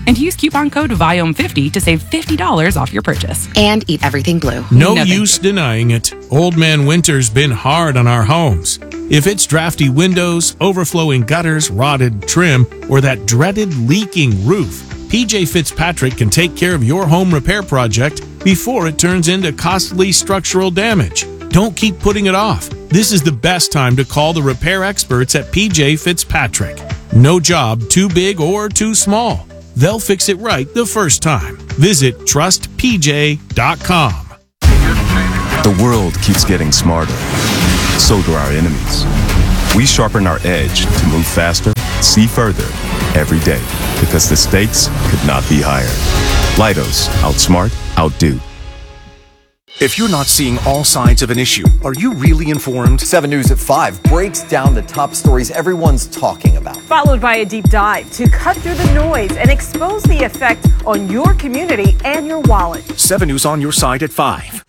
And use coupon code Viome fifty to save fifty dollars off your purchase. And eat everything blue. No, no use denying it. Old Man Winter's been hard on our homes. If it's drafty windows, overflowing gutters, rotted trim, or that dreaded leaking roof, P J Fitzpatrick can take care of your home repair project before it turns into costly structural damage. Don't keep putting it off. This is the best time to call the repair experts at P J Fitzpatrick. No job too big or too small. They'll fix it right the first time. Visit trust p j dot com. The world keeps getting smarter. So do our enemies. We sharpen our edge to move faster, see further, every day. Because the stakes could not be higher. Leidos, outsmart, outdo. If you're not seeing all sides of an issue, are you really informed? seven News at five breaks down the top stories everyone's talking about. Followed by a deep dive to cut through the noise and expose the effect on your community and your wallet. seven News on your side at five.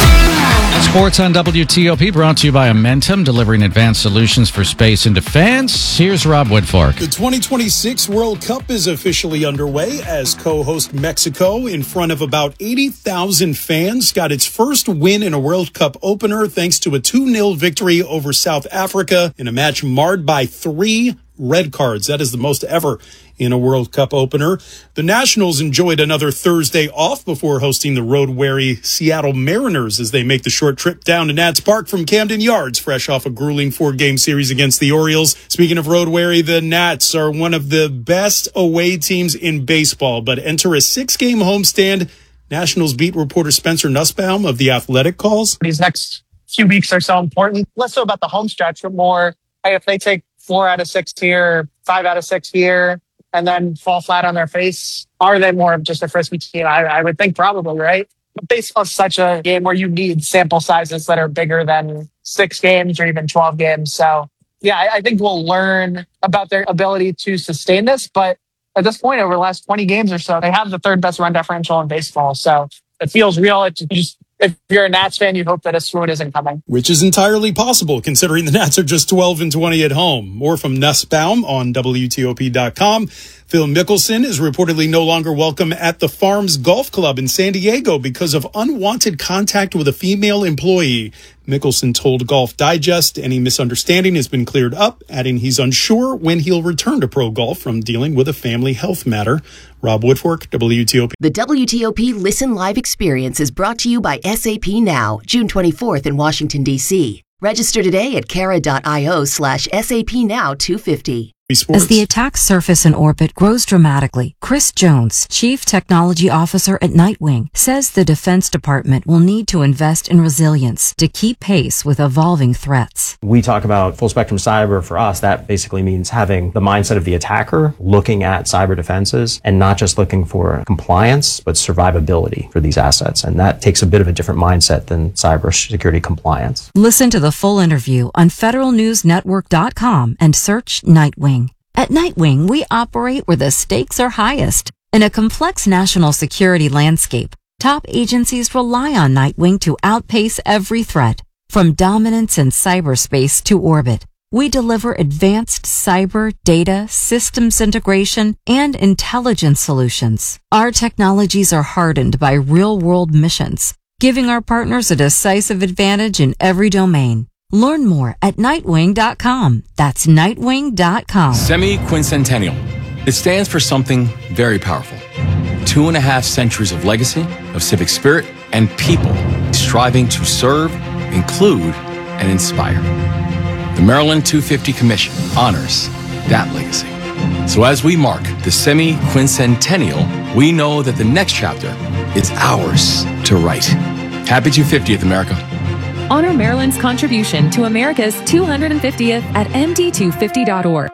Sports on W T O P brought to you by Amentum, delivering advanced solutions for space and defense. Here's Rob Woodfork. The twenty twenty-six World Cup is officially underway as co-host Mexico, in front of about eighty thousand fans, got its first win in a World Cup opener thanks to a two nil victory over South Africa in a match marred by three red cards. That is the most ever in a World Cup opener. The Nationals enjoyed another Thursday off before hosting the road-weary Seattle Mariners as they make the short trip down to Nats Park from Camden Yards, fresh off a grueling four-game series against the Orioles. Speaking of road-weary, the Nats are one of the best away teams in baseball, but enter a six-game homestand. Nationals beat reporter Spencer Nussbaum of The Athletic calls. These next few weeks are so important. Less so about the home stretch, but more, hey, if they take four out of six here, five out of six here, and then fall flat on their face, are they more of just a frisbee team? I, I would think probably, right? But baseball is such a game where you need sample sizes that are bigger than six games or even twelve games. So, yeah, I, I think we'll learn about their ability to sustain this. But at this point, over the last twenty games or so, they have the third best run differential in baseball. So it feels real. It just, if you're a Nats fan, you hope that a swoon isn't coming. Which is entirely possible, considering the Nats are just twelve and twenty at home. More from Nussbaum on W T O P dot com. Phil Mickelson is reportedly no longer welcome at the Farms Golf Club in San Diego because of unwanted contact with a female employee. Mickelson told Golf Digest any misunderstanding has been cleared up, adding he's unsure when he'll return to pro golf from dealing with a family health matter. Rob Woodfork, W T O P. The W T O P Listen Live experience is brought to you by S A P Now, June twenty-fourth in Washington, D C. Register today at cara.io slash SAP Now two fifty. As the attack surface in orbit grows dramatically, Chris Jones, Chief Technology Officer at Nightwing, says the Defense Department will need to invest in resilience to keep pace with evolving threats. We talk about full spectrum cyber. For us, that basically means having the mindset of the attacker, looking at cyber defenses and not just looking for compliance, but survivability for these assets. And that takes a bit of a different mindset than cybersecurity compliance. Listen to the full interview on federal news network dot com and search Nightwing. At Nightwing, we operate where the stakes are highest. In a complex national security landscape, top agencies rely on Nightwing to outpace every threat, from dominance in cyberspace to orbit. We deliver advanced cyber, data, systems integration, and intelligence solutions. Our technologies are hardened by real-world missions, giving our partners a decisive advantage in every domain. Learn more at nightwing dot com. That's nightwing dot com. Semi-quincentennial. It stands for something very powerful. Two and a half centuries of legacy, of civic spirit, and people striving to serve, include, and inspire. The Maryland two fifty Commission honors that legacy. So as we mark the semi-quincentennial, we know that the next chapter is ours to write. Happy two hundred fiftieth, America. Honor Maryland's contribution to America's two hundred fiftieth at M D two fifty dot org.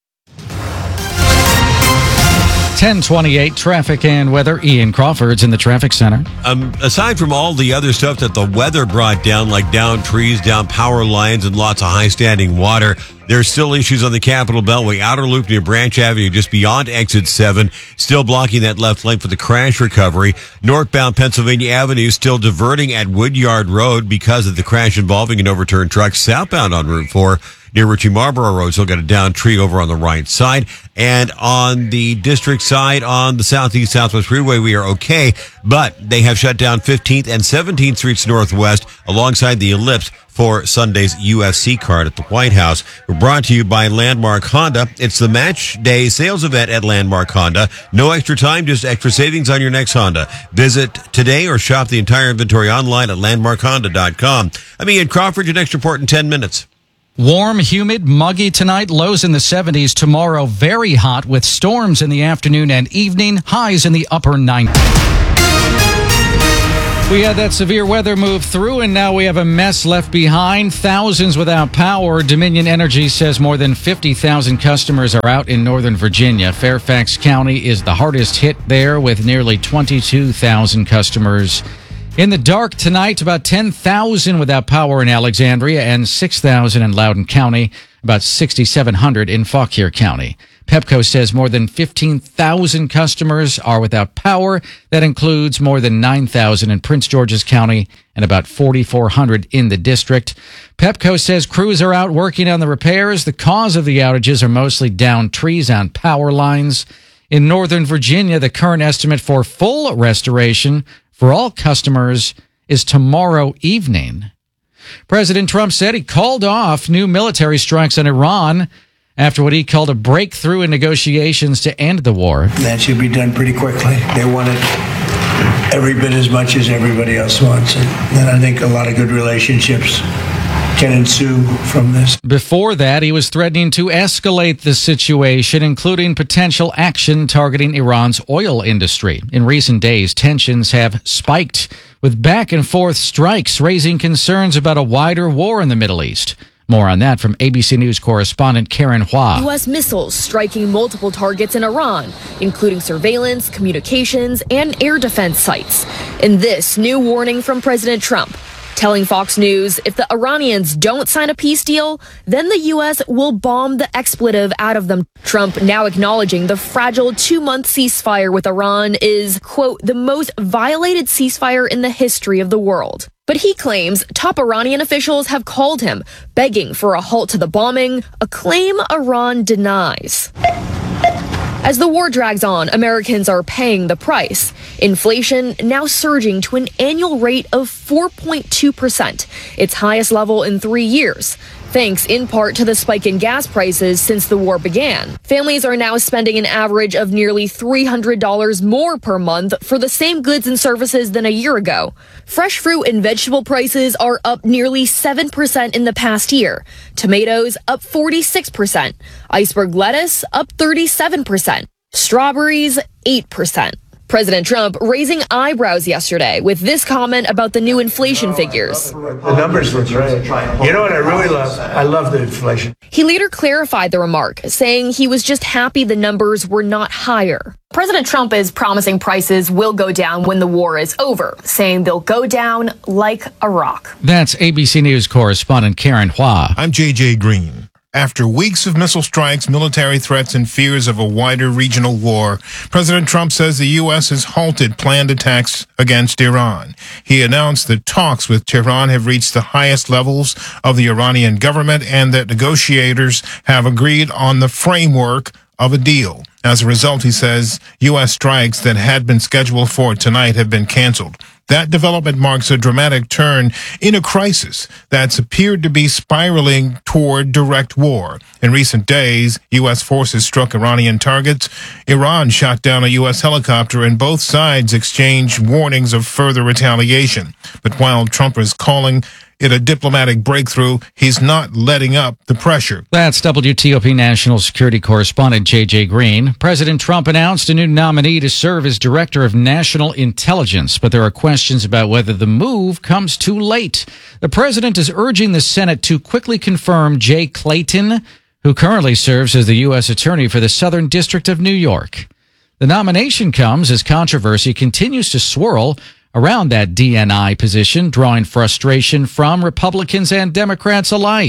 ten twenty-eight traffic and weather. Ian Crawford's in the traffic center. Um, aside from all the other stuff that the weather brought down, like down trees, down power lines, and lots of high standing water, there's still issues on the Capitol Beltway. Outer Loop near Branch Avenue, just beyond exit seven, still blocking that left lane for the crash recovery. Northbound Pennsylvania Avenue still diverting at Woodyard Road because of the crash involving an overturned truck. Southbound on Route four, near Ritchie Marlborough Road. Still got a downed tree over on the right side. And on the district side, on the Southeast Southwest Freeway, we are okay. But they have shut down fifteenth and seventeenth Streets Northwest alongside the Ellipse for Sunday's U S C card at the White House. We're brought to you by Landmark Honda. It's the match day sales event at Landmark Honda. No extra time, just extra savings on your next Honda. Visit today or shop the entire inventory online at landmark honda dot com. I'm Ian Crawford, your next report in ten minutes. Warm, humid, muggy tonight, lows in the seventies. Tomorrow, very hot with storms in the afternoon and evening, highs in the upper nineties. We had that severe weather move through, and now we have a mess left behind. Thousands without power. Dominion Energy says more than fifty thousand customers are out in Northern Virginia. Fairfax County is the hardest hit there with nearly twenty-two thousand customers in the dark tonight. About ten thousand without power in Alexandria and six thousand in Loudoun County, about sixty-seven hundred in Fauquier County. Pepco says more than fifteen thousand customers are without power. That includes more than nine thousand in Prince George's County and about forty-four hundred in the district. Pepco says crews are out working on the repairs. The cause of the outages are mostly downed trees on power lines. In Northern Virginia, the current estimate for full restoration for all customers is tomorrow evening. President Trump said he called off new military strikes on Iran after what he called a breakthrough in negotiations to end the war. That should be done pretty quickly. They want it every bit as much as everybody else wants it. And I think a lot of good relationships can ensue from this. Before that, he was threatening to escalate the situation, including potential action targeting Iran's oil industry. In recent days, tensions have spiked with back and forth strikes, raising concerns about a wider war in the Middle East. More on that from A B C News correspondent Karen Hua. U S missiles striking multiple targets in Iran, including surveillance, communications, and air defense sites. In this new warning from President Trump, telling Fox News if the Iranians don't sign a peace deal, then the U S will bomb the expletive out of them. Trump now acknowledging the fragile two-month ceasefire with Iran is, quote, the most violated ceasefire in the history of the world. But he claims top Iranian officials have called him, begging for a halt to the bombing, a claim Iran denies. As the war drags on, Americans are paying the price. Inflation now surging to an annual rate of four point two percent, its highest level in three years. Thanks in part to the spike in gas prices since the war began. Families are now spending an average of nearly three hundred dollars more per month for the same goods and services than a year ago. Fresh fruit and vegetable prices are up nearly seven percent in the past year. Tomatoes up forty-six percent. Iceberg lettuce up thirty-seven percent. Strawberries eight percent. President Trump raising eyebrows yesterday with this comment about the new inflation figures. The numbers look great. You know what I really love? I love the inflation. He later clarified the remark, saying he was just happy the numbers were not higher. President Trump is promising prices will go down when the war is over, saying they'll go down like a rock. That's A B C News correspondent Karen Hua. I'm J J Green. After weeks of missile strikes, military threats, and fears of a wider regional war, President Trump says the U S has halted planned attacks against Iran. He announced that talks with Tehran have reached the highest levels of the Iranian government and that negotiators have agreed on the framework of a deal. As a result, he says, U S strikes that had been scheduled for tonight have been canceled. That development marks a dramatic turn in a crisis that's appeared to be spiraling toward direct war. In recent days, U S forces struck Iranian targets. Iran shot down a U S helicopter, and both sides exchanged warnings of further retaliation. But while Trump is calling it a diplomatic breakthrough, he's not letting up the pressure. That's W T O P national security correspondent J J Green. President Trump announced a new nominee to serve as director of national intelligence, but there are questions about whether the move comes too late. The president is urging the Senate to quickly confirm Jay Clayton, who currently serves as the U S attorney for the Southern District of New York. The nomination comes as controversy continues to swirl around that D N I position, drawing frustration from Republicans and Democrats alike.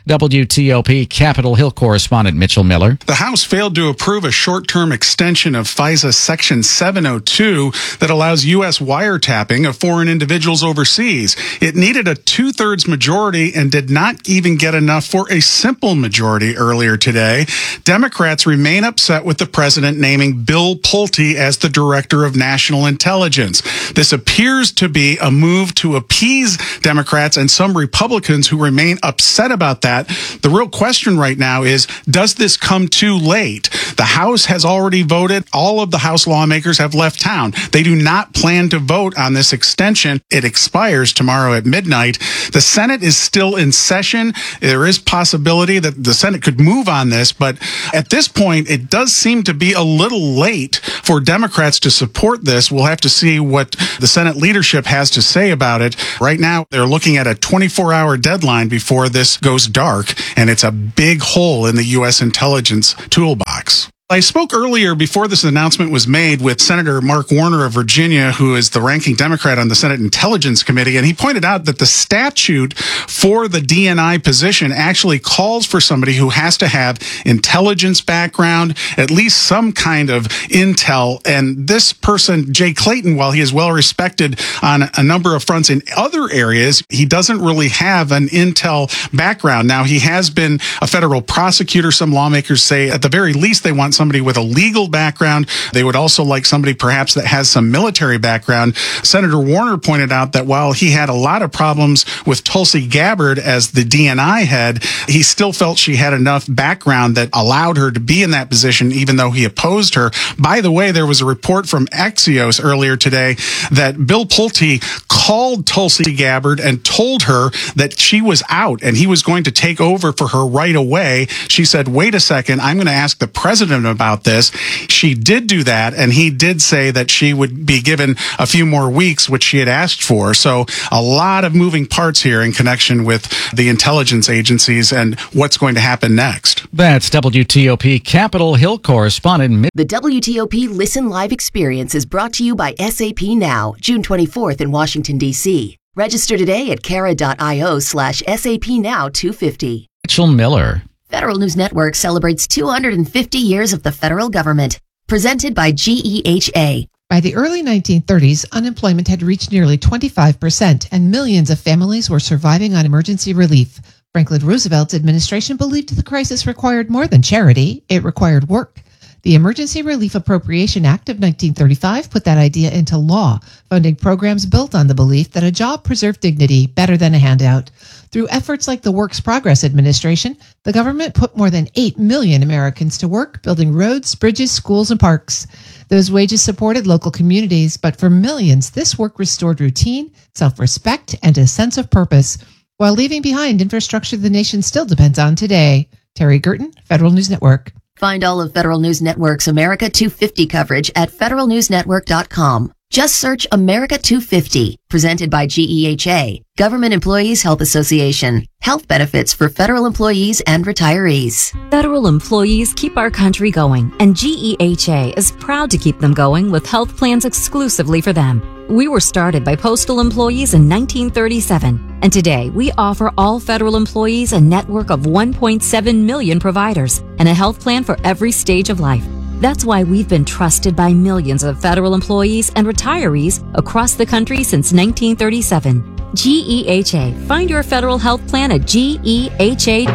W T O P Capitol Hill correspondent Mitchell Miller. The House failed to approve a short-term extension of FISA Section seven oh two that allows U S wiretapping of foreign individuals overseas. It needed a two-thirds majority and did not even get enough for a simple majority earlier today. Democrats remain upset with the president naming Bill Pulte as the director of national intelligence. This appears to be a move to appease Democrats and some Republicans who remain upset about that. The real question right now is, does this come too late? The House has already voted. All of the House lawmakers have left town. They do not plan to vote on this extension. It expires tomorrow at midnight. The Senate is still in session. There is possibility that the Senate could move on this, but at this point, it does seem to be a little late for Democrats to support this. We'll have to see what the Senate leadership has to say about it. Right now, they're looking at a twenty-four hour deadline before this goes dark, and it's a big hole in the U S intelligence toolbox. I spoke earlier before this announcement was made with Senator Mark Warner of Virginia, who is the ranking Democrat on the Senate Intelligence Committee, and he pointed out that the statute for the D N I position actually calls for somebody who has to have intelligence background, at least some kind of intel, and this person, Jay Clayton, while he is well respected on a number of fronts in other areas, he doesn't really have an intel background. Now, he has been a federal prosecutor. Some lawmakers say at the very least they want somebody with a legal background. They would also like somebody perhaps that has some military background. Senator Warner pointed out that while he had a lot of problems with Tulsi Gabbard as the D N I head, he still felt she had enough background that allowed her to be in that position, even though he opposed her. By the way, there was a report from Axios earlier today that Bill Pulte called Tulsi Gabbard and told her that she was out and he was going to take over for her right away. She said, wait a second, I'm going to ask the president about this. She did do that, and he did say that she would be given a few more weeks, which she had asked for. So a lot of moving parts here in connection with the intelligence agencies and what's going to happen next. That's W T O P Capitol Hill correspondent. The W T O P Listen Live experience is brought to you by S A P Now, June twenty-fourth in Washington, D C. Register today at cara.io slash SAP Now two fifty. Mitchell Miller. Federal News Network celebrates two hundred fifty years of the federal government. Presented by G E H A. By the early nineteen thirties, unemployment had reached nearly twenty-five percent, and millions of families were surviving on emergency relief. Franklin Roosevelt's administration believed the crisis required more than charity. It required work. The Emergency Relief Appropriation Act of nineteen thirty-five put that idea into law, funding programs built on the belief that a job preserved dignity better than a handout. Through efforts like the Works Progress Administration, the government put more than eight million Americans to work building roads, bridges, schools, and parks. Those wages supported local communities, but for millions, this work restored routine, self-respect, and a sense of purpose, while leaving behind infrastructure the nation still depends on today. Terry Gerton, Federal News Network. Find all of Federal News Network's America two fifty coverage at federal news network dot com. Just search America two fifty, presented by G E H A, Government Employees Health Association. Health benefits for federal employees and retirees. Federal employees keep our country going, and G E H A is proud to keep them going with health plans exclusively for them. We were started by postal employees in nineteen thirty-seven, and today we offer all federal employees a network of one point seven million providers and a health plan for every stage of life. That's why we've been trusted by millions of federal employees and retirees across the country since nineteen thirty-seven. G E H A. Find your federal health plan at G E H A.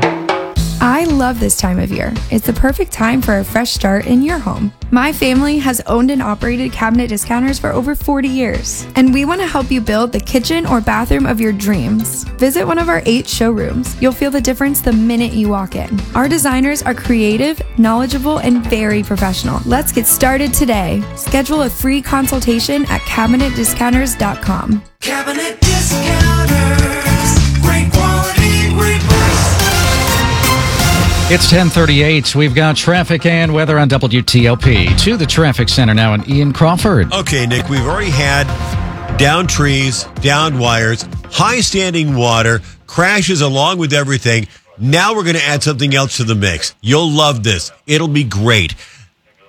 I love this time of year. It's the perfect time for a fresh start in your home. My family has owned and operated Cabinet Discounters for over forty years, and we want to help you build the kitchen or bathroom of your dreams. Visit one of our eight showrooms. You'll feel the difference the minute you walk in. Our designers are creative, knowledgeable, and very professional. Let's get started today. Schedule a free consultation at cabinet discounters dot com. Cabinet Discounters. Great quality, great price. It's ten thirty-eight. We've got traffic and weather on W T O P. To the traffic center now in Ian Crawford. Okay, Nick, we've already had down trees, down wires, high standing water, crashes along with everything. Now we're going to add something else to the mix. You'll love this. It'll be great.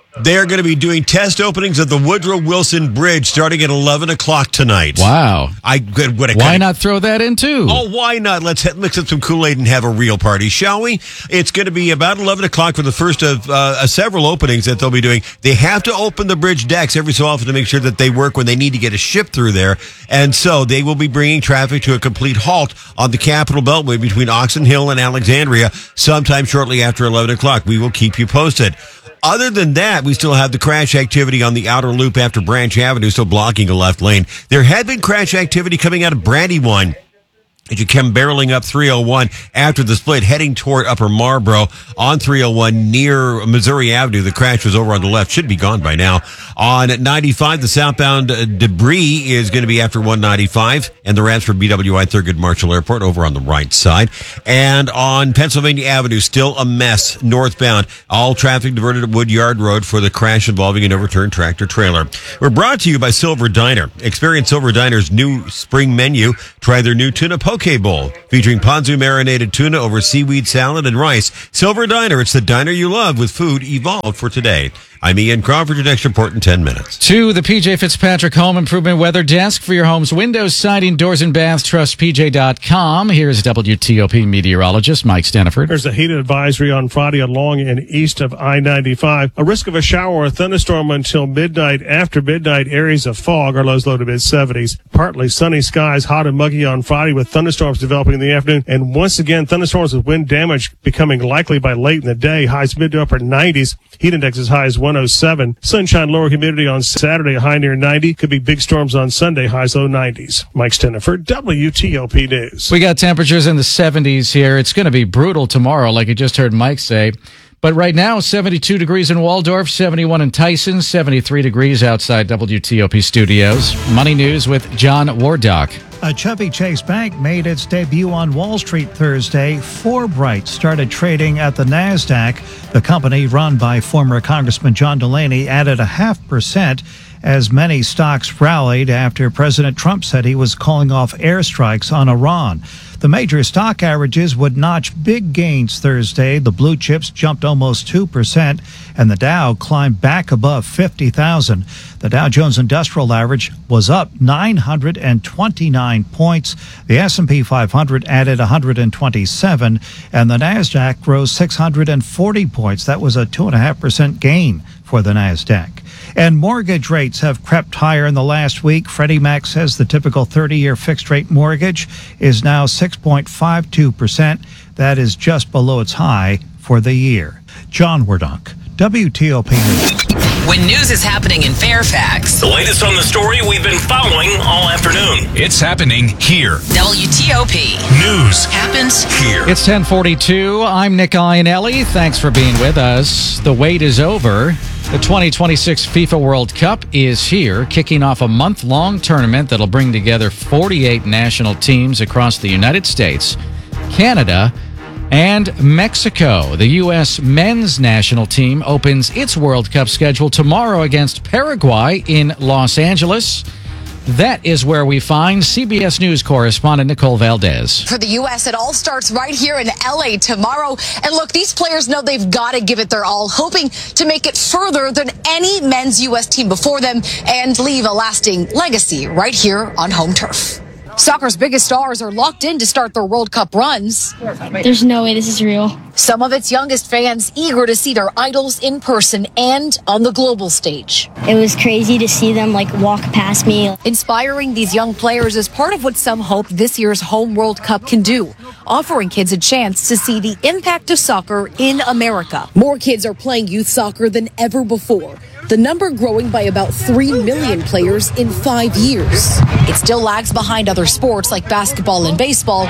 They're going to be doing test openings of the Woodrow Wilson Bridge starting at eleven o'clock tonight. Wow. I what, what Why not throw that in too? Oh, why not? Let's ha- mix up some Kool-Aid and have a real party, shall we? It's going to be about eleven o'clock for the first of uh, several openings that they'll be doing. They have to open the bridge decks every so often to make sure that they work when they need to get a ship through there. And so they will be bringing traffic to a complete halt on the Capitol Beltway between Oxon Hill and Alexandria sometime shortly after eleven o'clock. We will keep you posted. Other than that, we still have the crash activity on the outer loop after Branch Avenue, still blocking a left lane. There had been crash activity coming out of Brandywine as you come barreling up three oh one after the split, heading toward Upper Marlboro on three oh one near Missouri Avenue. The crash was over on the left. Should be gone by now. On ninety-five, the southbound uh, debris is going to be after one ninety-five, and the ramps for B W I Thurgood Marshall Airport over on the right side. And on Pennsylvania Avenue, still a mess northbound. All traffic diverted at Woodyard Road for the crash involving an overturned tractor trailer. We're brought to you by Silver Diner. Experience Silver Diner's new spring menu. Try their new tuna poke bowl featuring ponzu marinated tuna over seaweed salad and rice. Silver Diner, it's the diner you love with food evolved for today. I'm Ian Crawford. Your next report in ten minutes. To the P J Fitzpatrick Home Improvement Weather Desk for your home's windows, siding, doors, and baths. Trust P J dot com. Here's W T O P meteorologist Mike Staniford. There's a heat advisory on Friday along and east of I ninety-five. A risk of a shower or thunderstorm until midnight. After midnight, areas of fog are lows low to mid seventies. Partly sunny skies, hot and muggy on Friday with thunderstorms developing in the afternoon. And once again, thunderstorms with wind damage becoming likely by late in the day. Highs mid to upper nineties. Heat index is high as one oh seven. Sunshine, lower humidity on Saturday, a high near ninety. Could be big storms on Sunday, highs low nineties. Mike Steniford, W T O P News. We got temperatures in the seventies here. It's going to be brutal tomorrow, like you just heard Mike say. But right now, seventy-two degrees in Waldorf, seventy-one in Tyson, seventy-three degrees outside W T O P studios. Money News with John Wardock. A Chevy Chase Bank made its debut on Wall Street Thursday. Forbright started trading at the NASDAQ. The company, run by former Congressman John Delaney, added a half percent as many stocks rallied after President Trump said he was calling off airstrikes on Iran. The major stock averages would notch big gains Thursday. The blue chips jumped almost two percent, and the Dow climbed back above fifty thousand. The Dow Jones Industrial Average was up nine hundred twenty-nine points. The S and P five hundred added one hundred twenty-seven, and the NASDAQ rose six hundred forty points. That was a two point five percent gain for the NASDAQ. And mortgage rates have crept higher in the last week. Freddie Mac says the typical thirty-year fixed-rate mortgage is now six point five two percent. That is just below its high for the year. John Wardock, W T O P News. When news is happening in Fairfax, the latest on the story we've been following all afternoon. It's happening here. W T O P News happens here. It's ten forty-two. I'm Nick Iannelli. Thanks for being with us. The wait is over. The twenty twenty-six FIFA World Cup is here, kicking off a month-long tournament that'll bring together forty-eight national teams across the United States, Canada, and Mexico. The U S men's national team opens its World Cup schedule tomorrow against Paraguay in Los Angeles. That is where we find C B S News correspondent Nicole Valdez. For the U S, it all starts right here in L A tomorrow. And look, these players know they've got to give it their all, hoping to make it further than any men's U S team before them and leave a lasting legacy right here on home turf. Soccer's biggest stars are locked in to start their World Cup runs. There's no way this is real. Some of its youngest fans eager to see their idols in person and on the global stage. It was crazy to see them like walk past me. Inspiring these young players is part of what some hope this year's home World Cup can do, offering kids a chance to see the impact of soccer in America. More kids are playing youth soccer than ever before, the number growing by about three million players in five years. It still lags behind other sports like basketball and baseball,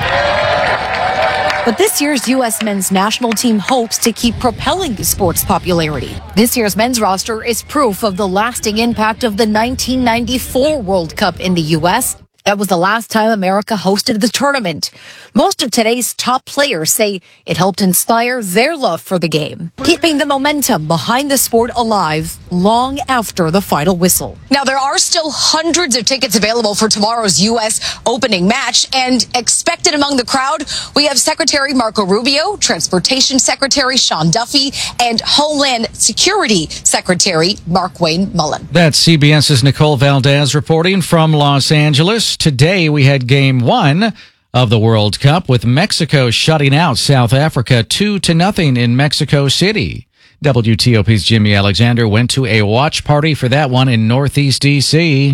but this year's U S men's national team hopes to keep propelling the sport's popularity. This year's men's roster is proof of the lasting impact of the nineteen ninety-four World Cup in the U S. That was the last time America hosted the tournament. Most of today's top players say it helped inspire their love for the game, keeping the momentum behind the sport alive long after the final whistle. Now, there are still hundreds of tickets available for tomorrow's U S opening match, and expected among the crowd, we have Secretary Marco Rubio, Transportation Secretary Sean Duffy, and Homeland Security Secretary Markwayne Mullen. That's CBS's Nicole Valdez reporting from Los Angeles. Today we had game one of the World Cup with Mexico shutting out South Africa two to nothing in Mexico City. W T O P's Jimmy Alexander went to a watch party for that one in Northeast D C.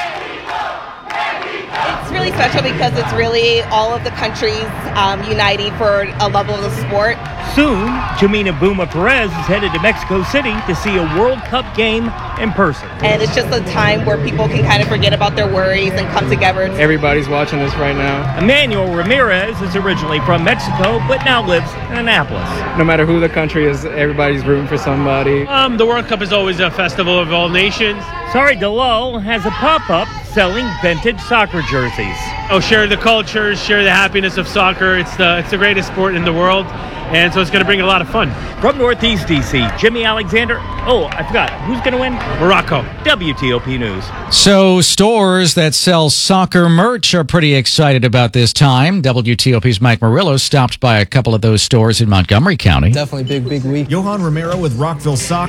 It's really special because it's really all of the countries um, uniting for a level of the sport. Soon, Jimena Buma Perez is headed to Mexico City to see a World Cup game in person. And it's just a time where people can kind of forget about their worries and come together. Everybody's watching this right now. Emmanuel Ramirez is originally from Mexico, but now lives in Annapolis. No matter who the country is, everybody's rooting for somebody. Um, the World Cup is always a festival of all nations. Sari Dalal has a pop-up selling vintage soccer jerseys. Oh, share the culture, share the happiness of soccer. It's the it's the greatest sport in the world, and so it's going to bring a lot of fun. From Northeast D C, Jimmy Alexander. Oh, I forgot. Who's going to win? Morocco. W T O P News. So stores that sell soccer merch are pretty excited about this time. W T O P's Mike Murillo stopped by a couple of those stores in Montgomery County. Definitely big, big week. Johan Romero with Rockville Soccer.